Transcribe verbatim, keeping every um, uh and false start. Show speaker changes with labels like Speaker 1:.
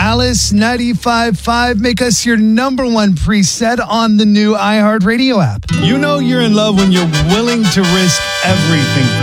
Speaker 1: Alice ninety-five point five. Make us your number one preset on the new iHeartRadio app. You know you're in love when you're willing to risk everything for